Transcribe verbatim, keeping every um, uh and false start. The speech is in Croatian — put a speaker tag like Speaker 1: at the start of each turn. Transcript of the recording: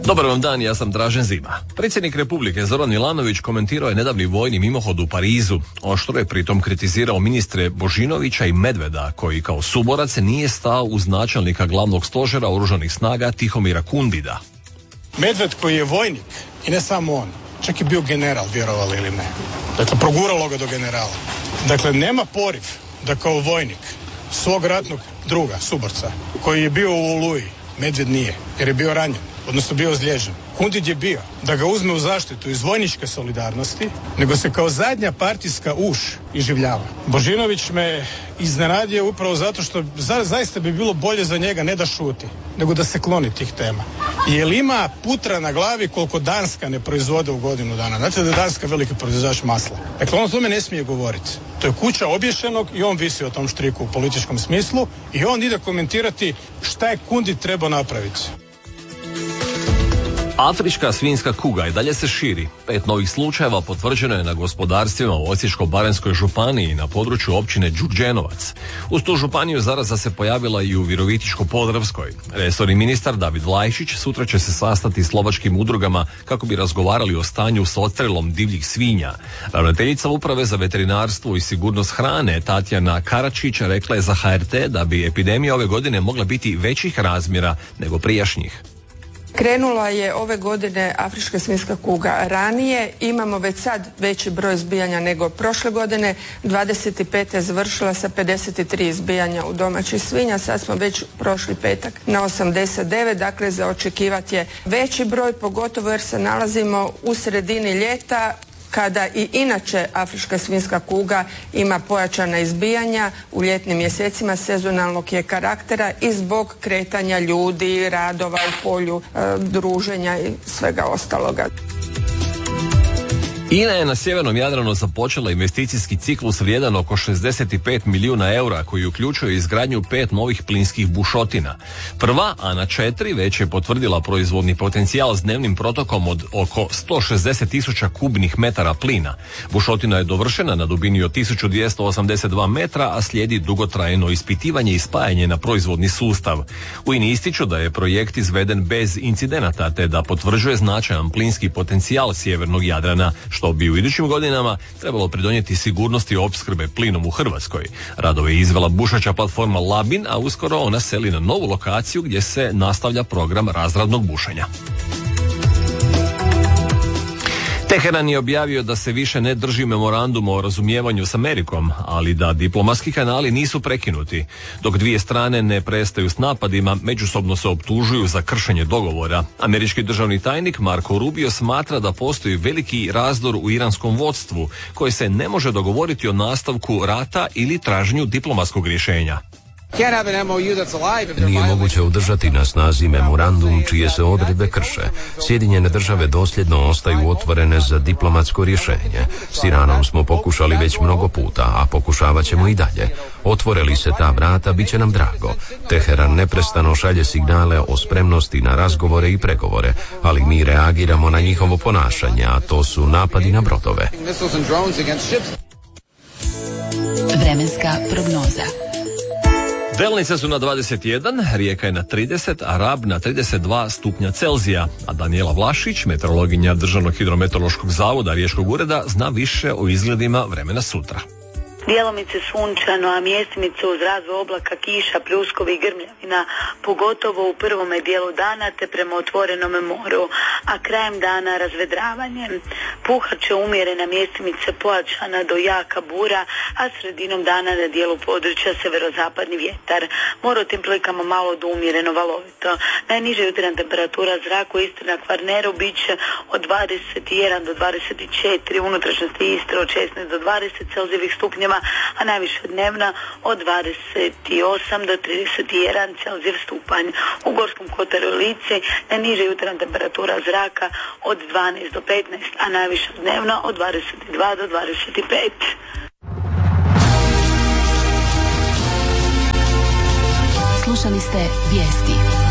Speaker 1: Dobar vam dan, ja sam Dražen Zima. Predsjednik Republike Zoran Milanović komentirao je nedavni vojni mimohod u Parizu. Oštro je pritom kritizirao ministre Božinovića i Medveda, koji kao suborac nije stao uz načelnika glavnog stožera oružanih snaga Tihomira Kundida.
Speaker 2: Medved koji je vojnik, i ne samo on, čak je bio general, vjerovali ili ne. Dakle, proguralo ga do generala. Dakle, nema poriv da kao vojnik svog ratnog druga, suborca, koji je bio u Oluji, Medved nije, jer je bio ranjen, odnosno bio ozlijeđen. Kundid je bio da ga uzme u zaštitu iz vojničke solidarnosti, nego se kao zadnja partijska uš iživljava. Božinović me iznenadio upravo zato što za, zaista bi bilo bolje za njega ne da šuti, nego da se kloni tih tema. Jer ima putra na glavi koliko Danska ne proizvode u godinu dana. Znate da je Danska veliki proizvođač masla. Dakle, on o tome ne smije govoriti. To je kuća obješenog i on visi o tom štriku u političkom smislu i on ide komentirati šta je Kundid trebao napraviti.
Speaker 1: Afrička svinjska kuga i dalje se širi. Pet novih slučajeva potvrđeno je na gospodarstvima u Osječko-baranjskoj županiji na području općine Đurđenovac. Uz tu županiju zaraza se pojavila i u Virovitičko-podravskoj. Resorni ministar David Vlajšić sutra će se sastati s lovačkim udrugama kako bi razgovarali o stanju s odstrelom divljih svinja. Ravnateljica Uprave za veterinarstvo i sigurnost hrane Tatjana Karačić rekla je za H R T da bi epidemija ove godine mogla biti većih razmjera nego prijašnjih.
Speaker 3: Krenula je ove godine afrička svinjska kuga ranije, imamo već sad veći broj izbijanja nego prošle godine, dvadeset pet je završila sa pedeset tri izbijanja u domaćih svinja, sad smo već prošli petak na osamdeset devet, dakle za očekivati je veći broj, pogotovo jer se nalazimo u sredini ljeta, kada i inače afrička svinjska kuga ima pojačana izbijanja u ljetnim mjesecima, sezonalnog je karaktera i zbog kretanja ljudi, radova u polju, e, druženja i svega ostaloga.
Speaker 1: I N A je na sjevernom Jadranu započela investicijski ciklus vrijedan oko šezdeset pet milijuna eura koji uključuje izgradnju pet novih plinskih bušotina. Prva, Ana četiri, već je potvrdila proizvodni potencijal s dnevnim protokom od oko sto šezdeset tisuća kubnih metara plina. Bušotina je dovršena na dubini od tisuću dvjesto osamdeset dva metra, a slijedi dugotrajno ispitivanje i spajanje na proizvodni sustav. U I N A ističu da je projekt izveden bez incidenata te da potvrđuje značajan plinski potencijal sjevernog Jadrana, što bi u idućim godinama trebalo pridonijeti sigurnosti opskrbe plinom u Hrvatskoj. Radove je izvela bušača platforma Labin, a uskoro ona seli na novu lokaciju gdje se nastavlja program razradnog bušenja. Teheran je objavio da se više ne drži memorandum o razumijevanju s Amerikom, ali da diplomatski kanali nisu prekinuti. Dok dvije strane ne prestaju s napadima, međusobno se optužuju za kršenje dogovora. Američki državni tajnik Marco Rubio smatra da postoji veliki razdor u iranskom vodstvu, koji se ne može dogovoriti o nastavku rata ili traženju diplomatskog rješenja.
Speaker 4: Nije moguće održati na snazi memorandum čije se odredbe krše. Sjedinjene države dosljedno ostaju otvorene za diplomatsko rješenje. S Iranom smo pokušali već mnogo puta, a pokušavat ćemo i dalje. Otvore li se ta vrata, bit će nam drago. Teheran neprestano šalje signale o spremnosti na razgovore i pregovore, ali mi reagiramo na njihovo ponašanje, a to su napadi na brodove.
Speaker 5: Vremenska prognoza.
Speaker 1: Delnice su na dvadeset jedan, Rijeka je na trideset, a Rab na trideset dva stupnja Celzija. A Danijela Vlašić, meteorologinja Državnog hidrometeorološkog zavoda Riječkog ureda, zna više o izgledima vremena sutra.
Speaker 6: Djelomice sunčano, a mjestimice uz razvoj oblaka, kiša, pljuskovi i grmljavina, pogotovo u prvome dijelu dana te prema otvorenome moru, a krajem dana razvedravanje. Puhat će umjerena mjestimice pojačana do jaka bura, a sredinom dana na dijelu područja severozapadni vjetar. More u tim prilikama malo do umjereno valovito. Najniža jutarnja temperatura zraka u Istri na Kvarneru bit će od dvadeset jedan do dvadeset četiri, u unutrašnjosti Istre od šesnaest do dvadeset celzijevih stupnjeva, a najviše dnevna od dvadeset osam do trideset jedan celzijev stupanj. U Gorskom kotaru i Lici najniža jutarnja temperatura zraka od dvanaest do petnaest, a najviše dnevna od dvadeset dva do dvadeset pet.
Speaker 5: Slušali ste vijesti.